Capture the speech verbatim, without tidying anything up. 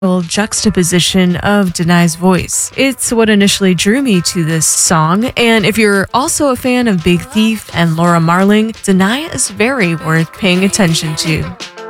juxtaposition of Denai's voice. It's what initially drew me to this song, and if you're also a fan of Big Thief and Laura Marling, Denai is very worth paying attention to.